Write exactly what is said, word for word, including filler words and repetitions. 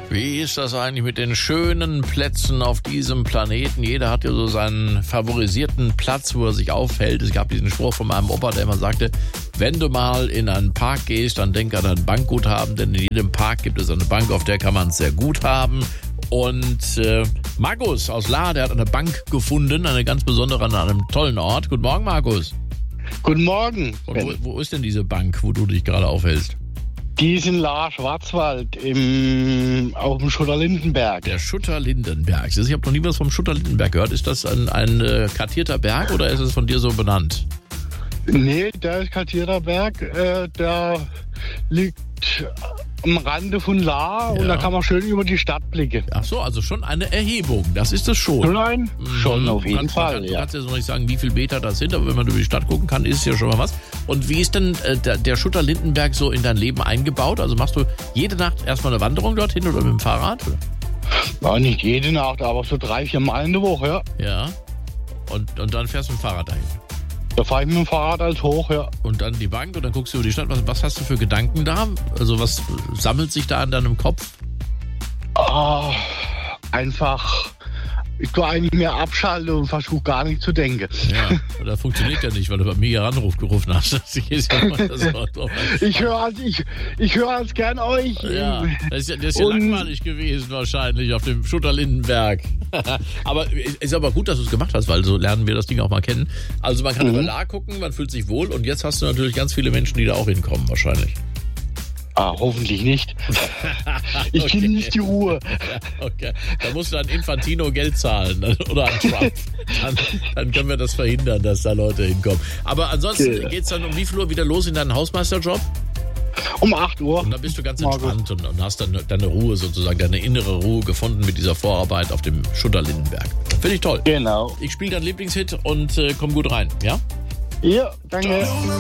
Wie ist das eigentlich mit den schönen Plätzen auf diesem Planeten? Jeder hat ja so seinen favorisierten Platz, wo er sich aufhält. Es gab diesen Spruch von meinem Opa, der immer sagte, wenn du mal in einen Park gehst, dann denk an ein Bankguthaben, denn in jedem Park gibt es eine Bank, auf der kann man es sehr gut haben. Und äh, Markus aus Lahr, der hat eine Bank gefunden, eine ganz besondere an einem tollen Ort. Guten Morgen, Markus. Guten Morgen. Und wo, wo ist denn diese Bank, wo du dich gerade aufhältst? Die ist in Lahr, Schwarzwald, im, auf dem Schutter-Lindenberg. Der Schutter-Lindenberg. Ich habe noch nie was vom Schutter-Lindenberg gehört. Ist das ein, ein äh, kartierter Berg oder ist es von dir so benannt? Nee, der ist kartierter Berg. Äh, der liegt am Rande von Lahr Ja. und da kann man schön über die Stadt blicken. Ach so, also schon eine Erhebung. Das ist es schon. Nein, schon auf jeden Kannst- Fall. kann- Du Ja. kannst jetzt noch nicht sagen, wie viele Meter das sind, aber wenn man über die Stadt gucken kann, ist es ja schon mal was. Und wie ist denn äh, der, der Schutter-Lindenberg so in dein Leben eingebaut? Also machst du jede Nacht erstmal eine Wanderung dorthin oder mit dem Fahrrad? Oder? Ja, nicht jede Nacht, aber so drei, vier Mal in der Woche. Ja. Ja. Und, und dann fährst du mit dem Fahrrad dahin. Da fahre ich mit dem Fahrrad als hoch. Ja. Und dann die Bank und dann guckst du über die Stadt. Was, was hast du für Gedanken da? Also was sammelt sich da in deinem Kopf? Ah, einfach, ich tue eigentlich mehr abschalten und versuche gar nicht zu denken. Ja, das funktioniert ja nicht, weil du bei mir hier Anruf gerufen hast. Das ist ja mal das Wort drauf. Ich höre als, ich, ich höre als gern euch. Ja, das ist ja, das ist ja Und- langweilig gewesen wahrscheinlich auf dem Schutter-Lindenberg. Aber ist aber gut, dass du es gemacht hast, weil so lernen wir das Ding auch mal kennen. Also man kann Mhm. über Lahr gucken, man fühlt sich wohl und jetzt hast du natürlich ganz viele Menschen, die da auch hinkommen wahrscheinlich. Ah, hoffentlich nicht. Ich Okay. genieße die Ruhe. Ja, okay. Da musst du an Infantino Geld zahlen oder an Trump. Dann, dann können wir das verhindern, dass da Leute hinkommen. Aber ansonsten Okay. geht's dann um wie viel Uhr wieder los in deinen Hausmeisterjob? Um acht Uhr. Und dann bist du ganz Markus. entspannt und, und hast dann deine Ruhe sozusagen, deine innere Ruhe gefunden mit dieser Vorarbeit auf dem Schutter-Lindenberg. Finde ich toll. Genau. Ich spiele deinen Lieblingshit und äh, komm gut rein, ja? Ja, danke.